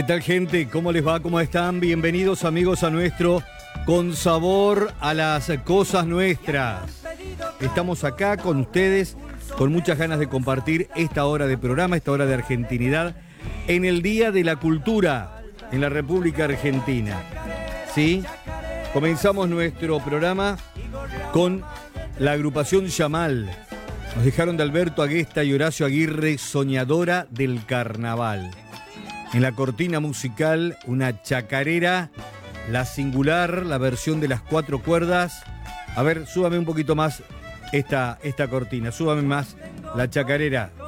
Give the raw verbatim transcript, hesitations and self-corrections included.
¿Qué tal, gente? ¿Cómo les va? ¿Cómo están? Bienvenidos, amigos, a nuestro Con Sabor a las Cosas Nuestras. Estamos acá con ustedes con muchas ganas de compartir esta hora de programa, esta hora de argentinidad, en el Día de la Cultura en la República Argentina. ¿Sí? Comenzamos nuestro programa con la agrupación Yamal. Nos dejaron de Alberto Aguesta y Horacio Aguirre, Soñadora del Carnaval. En la cortina musical, una chacarera, la singular, la versión de las cuatro cuerdas. A ver, súbame un poquito más esta, esta cortina, súbame más la chacarera.